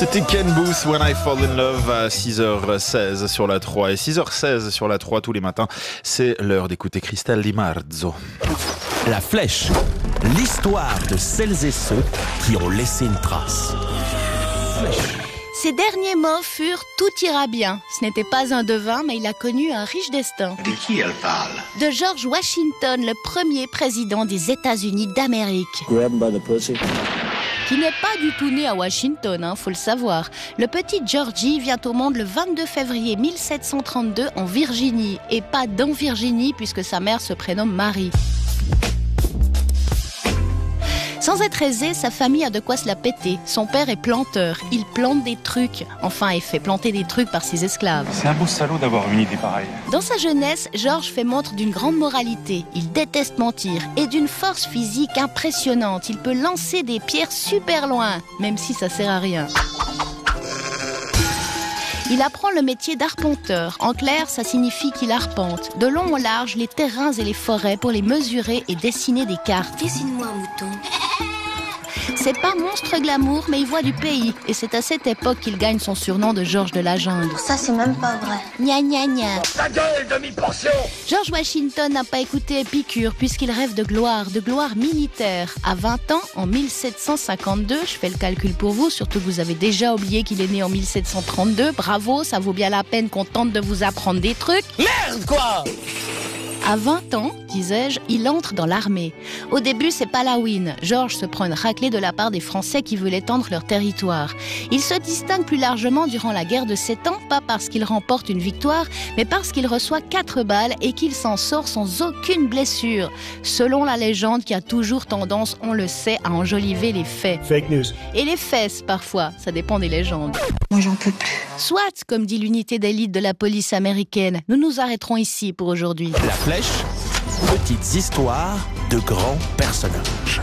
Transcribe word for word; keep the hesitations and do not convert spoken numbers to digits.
C'était Ken Booth, When I Fall in Love, à six heures seize sur la trois. Et six heures seize sur la trois tous les matins, c'est l'heure d'écouter Christelle Di Marzo. La Flèche, l'histoire de celles et ceux qui ont laissé une trace. Flèche. Ses derniers mots furent « tout ira bien ». Ce n'était pas un devin, mais il a connu un riche destin. De qui elle parle? De George Washington, le premier président des États-Unis d'Amérique. Grab him by the pussy. Qui n'est pas du tout né à Washington, hein, faut le savoir. Le petit Georgie vient au monde le vingt-deux février mille sept cent trente-deux en Virginie. Et pas dans Virginie, puisque sa mère se prénomme Marie. Sans être aisé, sa famille a de quoi se la péter. Son père est planteur, il plante des trucs. Enfin, il fait planter des trucs par ses esclaves. C'est un beau salaud d'avoir une idée pareille. Dans sa jeunesse, Georges fait montre d'une grande moralité. Il déteste mentir et d'une force physique impressionnante. Il peut lancer des pierres super loin, même si ça sert à rien. Il apprend le métier d'arpenteur. En clair, ça signifie qu'il arpente, de long en large, les terrains et les forêts pour les mesurer et dessiner des cartes. Dessine-moi un mouton. C'est pas monstre glamour, mais il voit du pays. Et c'est à cette époque qu'il gagne son surnom de Georges de la jungle. Ça, c'est même pas vrai. Gna gna gna. Ta gueule, demi-portion! George Washington n'a pas écouté Épicure puisqu'il rêve de gloire, de gloire militaire. À vingt ans, en mille sept cent cinquante-deux, je fais le calcul pour vous, surtout que vous avez déjà oublié qu'il est né en mille sept cent trente-deux. Bravo, ça vaut bien la peine qu'on tente de vous apprendre des trucs. Merde quoi! À vingt ans, disais-je, il entre dans l'armée. Au début, c'est pas la win. Georges se prend une raclée de la part des Français qui veulent étendre leur territoire. Il se distingue plus largement durant la guerre de Sept Ans, pas parce qu'il remporte une victoire, mais parce qu'il reçoit quatre balles et qu'il s'en sort sans aucune blessure. Selon la légende qui a toujours tendance, on le sait, à enjoliver les faits. Fake news. Et les fesses, parfois, ça dépend des légendes. Moi, j'en peux plus. Soit, comme dit l'unité d'élite de la police américaine, nous nous arrêterons ici pour aujourd'hui. La Flèche, petites histoires de grands personnages.